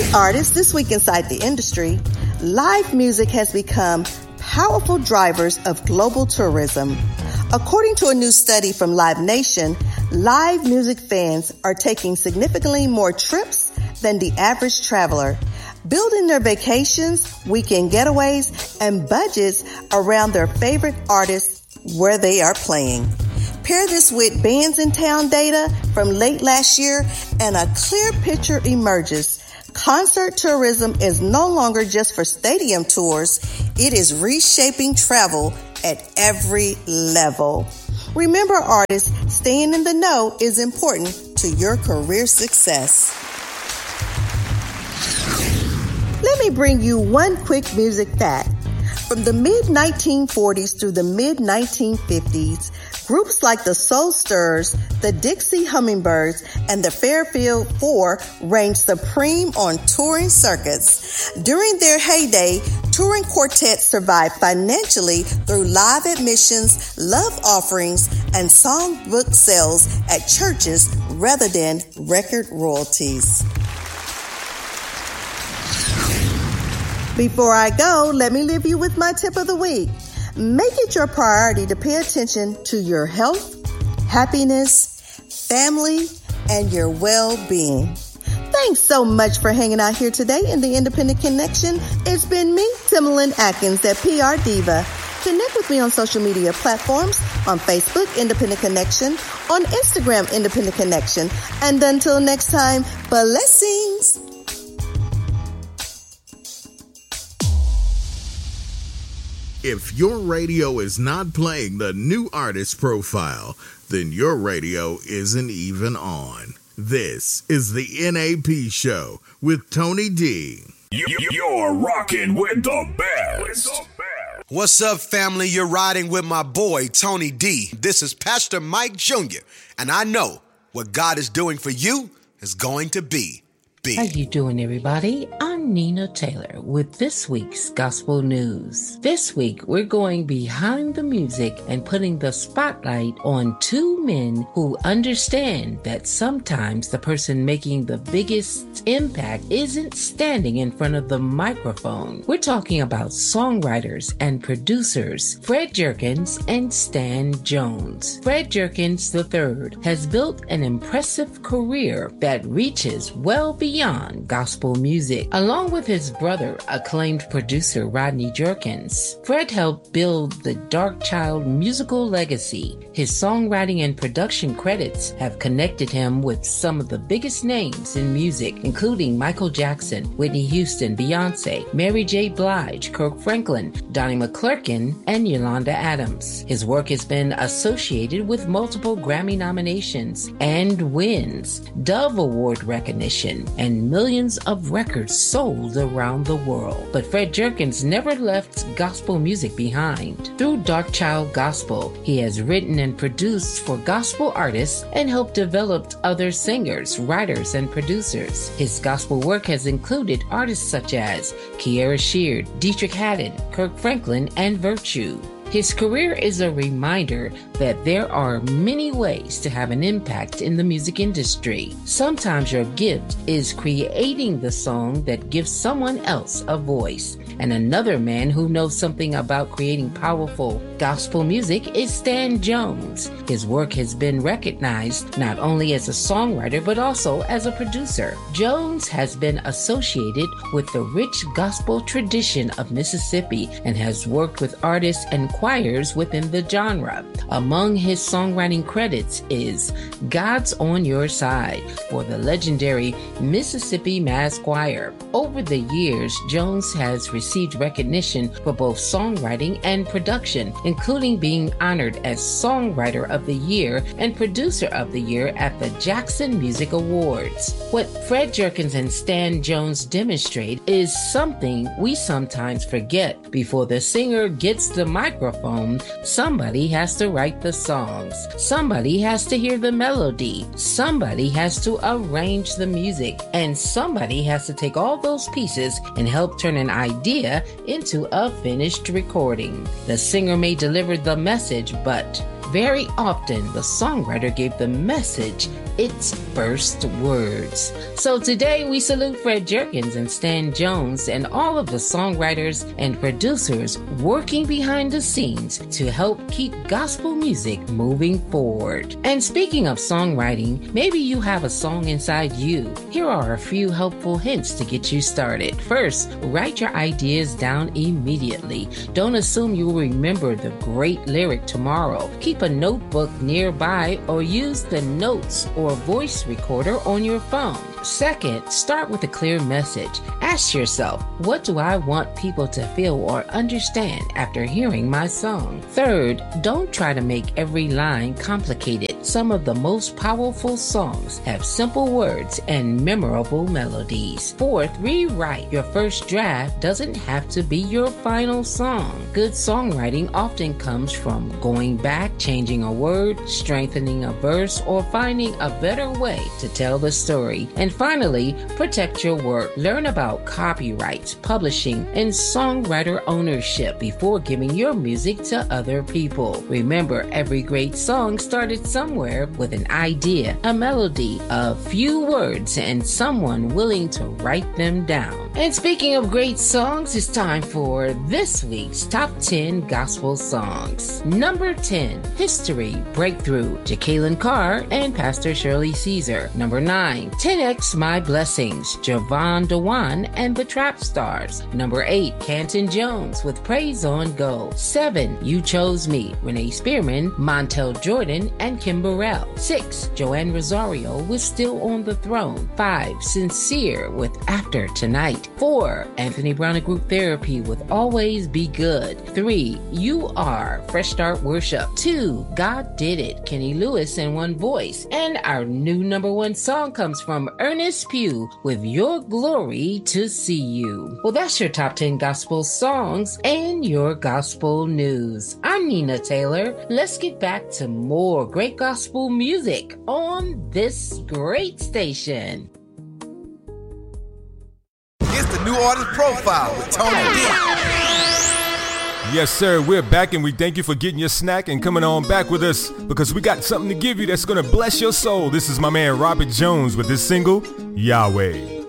Hey artists, this week inside the industry, live music has become powerful drivers of global tourism. According to a new study from Live Nation, live music fans are taking significantly more trips than the average traveler, building their vacations, weekend getaways, and budgets around their favorite artists where they are playing. Pair this with Bands in Town data from late last year and a clear picture emerges. Concert tourism is no longer just for stadium tours. It is reshaping travel at every level. Remember, artists, staying in the know is important to your career success. Let me bring you one quick music fact. From the mid-1940s through the mid-1950s, groups like the Soul Stirrers, the Dixie Hummingbirds, and the Fairfield Four reigned supreme on touring circuits. During their heyday, touring quartets survived financially through live admissions, love offerings, and songbook sales at churches rather than record royalties. Before I go, let me leave you with my tip of the week. Make it your priority to pay attention to your health, happiness, family, and your well-being. Thanks so much for hanging out here today in the Independent Connection. It's been me, Timberland Atkins, at PR Diva. Connect with me on social media platforms, on Facebook, Independent Connection, on Instagram, Independent Connection. And until next time, blessings. If your radio is not playing the new artist profile, then your radio isn't even on. This is the NAP Show with Tony D. You're rocking with the best. What's up, family? You're riding with my boy, Tony D. This is Pastor Mike Jr., and I know what God is doing for you is going to be big. How you doing, everybody? I'm Nina Taylor with this week's Gospel News. This week, we're going behind the music and putting the spotlight on two men who understand that sometimes the person making the biggest impact isn't standing in front of the microphone. We're talking about songwriters and producers Fred Jerkins and Stan Jones. Fred Jerkins III has built an impressive career that reaches well beyond gospel music. Along with his brother, acclaimed producer Rodney Jerkins, Fred helped build the Darkchild musical legacy. His songwriting and production credits have connected him with some of the biggest names in music, including Michael Jackson, Whitney Houston, Beyonce, Mary J. Blige, Kirk Franklin, Donnie McClurkin, and Yolanda Adams. His work has been associated with multiple Grammy nominations and wins, Dove Award recognition, and millions of records sold around the world. But Fred Jerkins never left gospel music behind. Through Darkchild Gospel, he has written and produced for gospel artists and helped develop other singers, writers, and producers. His gospel work has included artists such as Kierra Sheard, Dietrich Haddon, Kirk Franklin, and Virtue. His career is a reminder that there are many ways to have an impact in the music industry. Sometimes your gift is creating the song that gives someone else a voice. And another man who knows something about creating powerful gospel music is Stan Jones. His work has been recognized not only as a songwriter but also as a producer. Jones has been associated with the rich gospel tradition of Mississippi and has worked with artists and choirs within the genre. Among his songwriting credits is God's on Your Side for the legendary Mississippi Mass Choir. Over the years, Jones has received recognition for both songwriting and production, including being honored as Songwriter of the Year and Producer of the Year at the Jackson Music Awards. What Fred Jerkins and Stan Jones demonstrate is something we sometimes forget. Before the singer gets the microphone, somebody has to write the songs. Somebody has to hear the melody. Somebody has to arrange the music. And somebody has to take all those pieces and help turn an idea into a finished recording. The singer may deliver the message, but Very often, the songwriter gave the message its first words. So today we salute Fred Jerkins and Stan Jones and all of the songwriters and producers working behind the scenes to help keep gospel music moving forward. And speaking of songwriting, maybe you have a song inside you. Here are a few helpful hints to get you started. First, write your ideas down immediately. Don't assume you will remember the great lyric tomorrow. Keep a notebook nearby or use the notes or voice recorder on your phone. Second, start with a clear message. Ask yourself, what do I want people to feel or understand after hearing my song? Third, don't try to make every line complicated. Some of the most powerful songs have simple words and memorable melodies. Fourth, rewrite. Your first draft doesn't have to be your final song. Good songwriting often comes from going back, changing a word, strengthening a verse, or finding a better way to tell the story. And finally, protect your work. Learn about copyrights, publishing, and songwriter ownership before giving your music to other people. Remember, every great song started somewhere with an idea, a melody, a few words, and someone willing to write them down. And speaking of great songs, it's time for this week's Top 10 Gospel Songs. Number 10, History, Breakthrough, Jacqueline Carr and Pastor Shirley Caesar. Number 9, 10X My Blessings, Javon Dewan and the Trap Stars. Number 8, Canton Jones with Praise on Go. 7, You Chose Me, Renee Spearman, Montel Jordan, and Kim Burrell. 6, Joanne Rosario with Still on the Throne. 5, Sincere with After Tonight. 4, Anthony Brown and Group Therapy with Always Be Good. 3, You Are, Fresh Start Worship. 2, God Did It, Kenny Lewis and One Voice. And our new number 1 song comes from Ernest Pugh with Your Glory to See You. Well, that's your Top 10 Gospel Songs and your Gospel News. I'm Nina Taylor. Let's get back to more great gospel music on this great station. It's the New Artist Profile with Tony D. Yes, sir. We're back, and we thank you for getting your snack and coming on back with us because we got something to give you that's going to bless your soul. This is my man Robert Jones with his single, Yahweh.